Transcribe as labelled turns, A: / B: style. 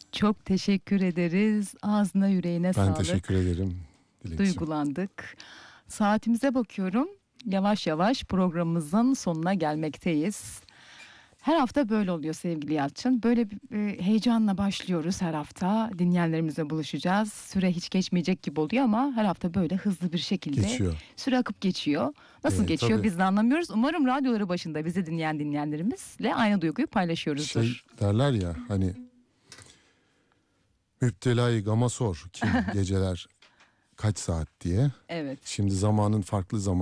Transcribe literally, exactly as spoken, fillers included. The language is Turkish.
A: Çok teşekkür ederiz. Ağzına yüreğine
B: Ben
A: sağlık.
B: teşekkür ederim Dilekçim.
A: Duygulandık. Saatimize bakıyorum. Yavaş yavaş programımızın sonuna gelmekteyiz. Her hafta böyle oluyor sevgili Yalçın. Böyle bir e, heyecanla başlıyoruz her hafta. Dinleyenlerimizle buluşacağız. Süre hiç geçmeyecek gibi oluyor ama her hafta böyle hızlı bir şekilde
B: Geçiyor.
A: süre akıp geçiyor. Nasıl
B: Ee,
A: geçiyor
B: tabii.
A: biz de anlamıyoruz. Umarım radyoları başında bizi dinleyen dinleyenlerimizle aynı duyguyu paylaşıyoruzdur.
B: Şey derler ya hani müptelayı gama sor kim geceler kaç saat diye.
A: Evet.
B: Şimdi zamanın farklı zaman